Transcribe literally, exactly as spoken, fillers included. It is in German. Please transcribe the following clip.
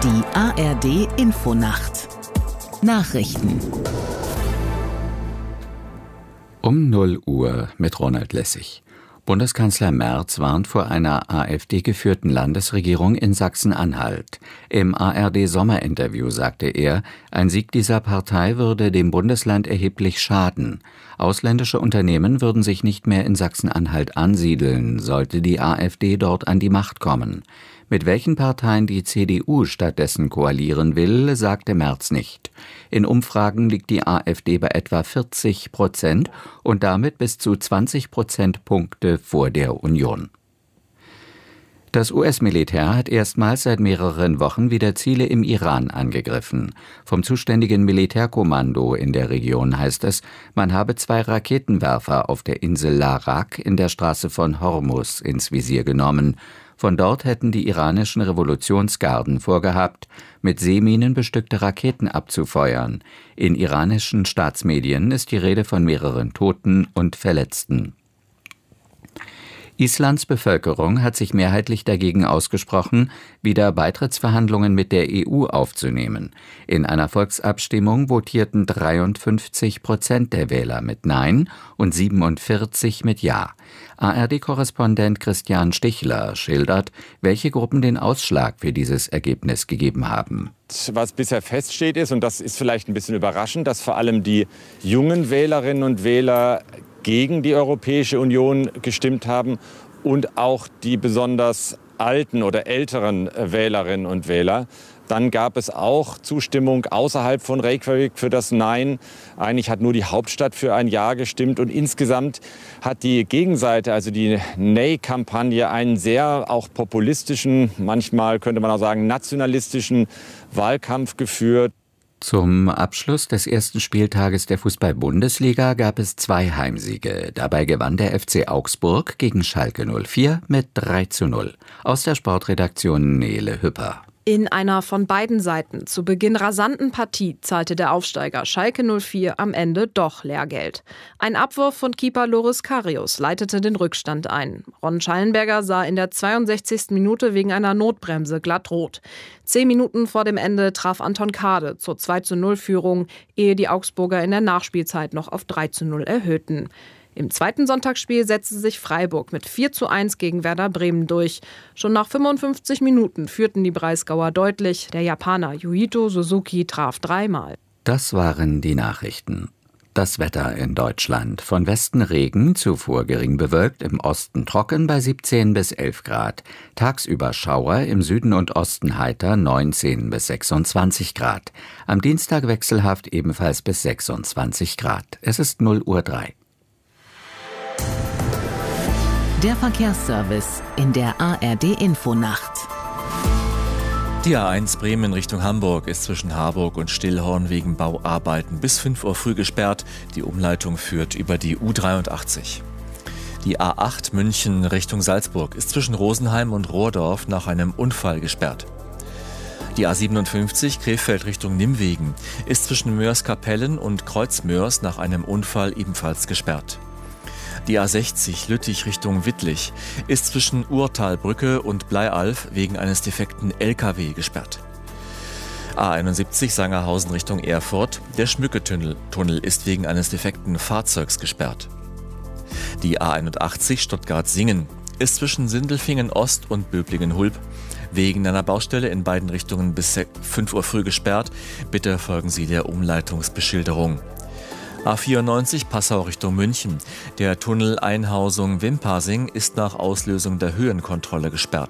Die A R D-Infonacht Nachrichten Um null Uhr mit Ronald Lessig. Bundeskanzler Merz warnt vor einer AfD-geführten Landesregierung in Sachsen-Anhalt. Im A R D-Sommerinterview sagte er, ein Sieg dieser Partei würde dem Bundesland erheblich schaden. Ausländische Unternehmen würden sich nicht mehr in Sachsen-Anhalt ansiedeln, sollte die AfD dort an die Macht kommen. Mit welchen Parteien die C D U stattdessen koalieren will, sagte Merz nicht. In Umfragen liegt die AfD bei etwa vierzig Prozent und damit bis zu zwanzig Prozentpunkte vor der Union. Das U S-Militär hat erstmals seit mehreren Wochen wieder Ziele im Iran angegriffen. Vom zuständigen Militärkommando in der Region heißt es, man habe zwei Raketenwerfer auf der Insel Larak in der Straße von Hormuz ins Visier genommen. Von dort hätten die iranischen Revolutionsgarden vorgehabt, mit Seeminen bestückte Raketen abzufeuern. In iranischen Staatsmedien ist die Rede von mehreren Toten und Verletzten. Islands Bevölkerung hat sich mehrheitlich dagegen ausgesprochen, wieder Beitrittsverhandlungen mit der E U aufzunehmen. In einer Volksabstimmung votierten dreiundfünfzig Prozent der Wähler mit Nein und siebenundvierzig mit Ja. A R D-Korrespondent Christian Stichler schildert, welche Gruppen den Ausschlag für dieses Ergebnis gegeben haben. Was bisher feststeht ist, und das ist vielleicht ein bisschen überraschend, dass vor allem die jungen Wählerinnen und Wähler gegen die Europäische Union gestimmt haben und auch die besonders alten oder älteren Wählerinnen und Wähler. Dann gab es auch Zustimmung außerhalb von Reykjavik für das Nein. Eigentlich hat nur die Hauptstadt für ein Ja gestimmt. Und insgesamt hat die Gegenseite, also die Nay-Kampagne, einen sehr auch populistischen, manchmal könnte man auch sagen nationalistischen Wahlkampf geführt. Zum Abschluss des ersten Spieltages der Fußball-Bundesliga gab es zwei Heimsiege. Dabei gewann der F C Augsburg gegen Schalke null vier mit drei zu null. Aus der Sportredaktion Nele Hüpper. In einer von beiden Seiten zu Beginn rasanten Partie zahlte der Aufsteiger Schalke null vier am Ende doch Lehrgeld. Ein Abwurf von Keeper Loris Karius leitete den Rückstand ein. Ron Schallenberger sah in der zweiundsechzigsten Minute wegen einer Notbremse glatt rot. Zehn Minuten vor dem Ende traf Anton Kade zur zwei zu null Führung, ehe die Augsburger in der Nachspielzeit noch auf drei zu null erhöhten. Im zweiten Sonntagsspiel setzte sich Freiburg mit vier zu eins gegen Werder Bremen durch. Schon nach fünfundfünfzig Minuten führten die Breisgauer deutlich. Der Japaner Yuito Suzuki traf dreimal. Das waren die Nachrichten. Das Wetter in Deutschland. Von Westen Regen, zuvor gering bewölkt, im Osten trocken bei siebzehn bis elf Grad. Tagsüber Schauer, im Süden und Osten heiter neunzehn bis sechsundzwanzig Grad. Am Dienstag wechselhaft ebenfalls bis sechsundzwanzig Grad. Es ist null Uhr drei. Der Verkehrsservice in der A R D-Infonacht. Die A eins Bremen Richtung Hamburg ist zwischen Harburg und Stillhorn wegen Bauarbeiten bis fünf Uhr früh gesperrt. Die Umleitung führt über die U dreiundachtzig. Die A acht München Richtung Salzburg ist zwischen Rosenheim und Rohrdorf nach einem Unfall gesperrt. Die A siebenundfünfzig Krefeld Richtung Nimwegen ist zwischen Mörs-Kapellen und Kreuzmörs nach einem Unfall ebenfalls gesperrt. Die A sechzig Lüttich Richtung Wittlich ist zwischen Urtalbrücke und Bleialf wegen eines defekten L K W gesperrt. A einundsiebzig Sangerhausen Richtung Erfurt, der Schmücketunnel Tunnel ist wegen eines defekten Fahrzeugs gesperrt. Die A einundachtzig Stuttgart-Singen ist zwischen Sindelfingen Ost und Böblingen-Hulb wegen einer Baustelle in beiden Richtungen bis fünf Uhr früh gesperrt. Bitte folgen Sie der Umleitungsbeschilderung. A vierundneunzig Passau Richtung München. Der Tunnel Einhausung Wimpassing ist nach Auslösung der Höhenkontrolle gesperrt.